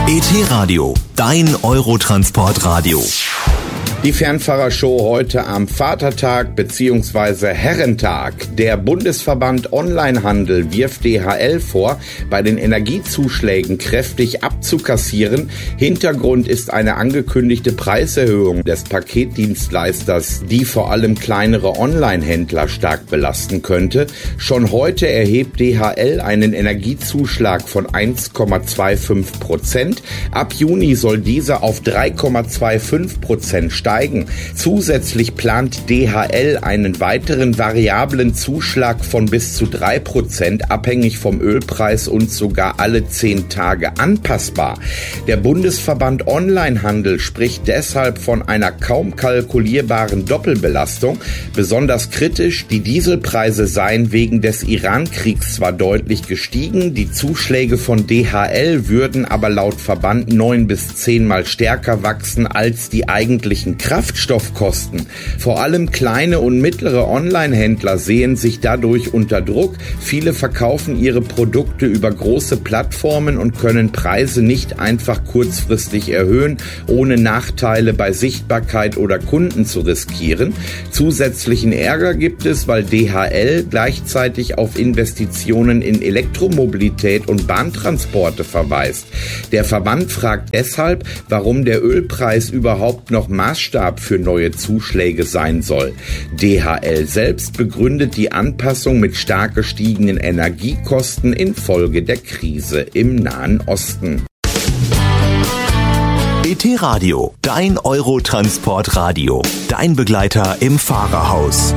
ET Radio, dein Eurotransportradio. Die Fernfahrershow heute am Vatertag bzw. Herrentag. Der Bundesverband Onlinehandel wirft DHL vor, bei den Energiezuschlägen kräftig abzukassieren. Hintergrund ist eine angekündigte Preiserhöhung des Paketdienstleisters, die vor allem kleinere Onlinehändler stark belasten könnte. Schon heute erhebt DHL einen Energiezuschlag von 1,25%. Ab Juni soll dieser auf 3,25% steigen. Zusätzlich plant DHL einen weiteren variablen Zuschlag von bis zu 3%, abhängig vom Ölpreis und sogar alle 10 Tage anpassbar. Der Bundesverband Onlinehandel spricht deshalb von einer kaum kalkulierbaren Doppelbelastung. Besonders kritisch, die Dieselpreise seien wegen des Iran-Kriegs zwar deutlich gestiegen, die Zuschläge von DHL würden aber laut Verband 9 bis 10 Mal stärker wachsen als die eigentlichen Kraftstoffkosten. Vor allem kleine und mittlere Online-Händler sehen sich dadurch unter Druck. Viele verkaufen ihre Produkte über große Plattformen und können Preise nicht einfach kurzfristig erhöhen, ohne Nachteile bei Sichtbarkeit oder Kunden zu riskieren. Zusätzlichen Ärger gibt es, weil DHL gleichzeitig auf Investitionen in Elektromobilität und Bahntransporte verweist. Der Verband fragt deshalb, warum der Ölpreis überhaupt noch Maßstab für neue Zuschläge sein soll. DHL selbst begründet die Anpassung mit stark gestiegenen Energiekosten infolge der Krise im Nahen Osten. ET Radio, dein Eurotransportradio, dein Begleiter im Fahrerhaus.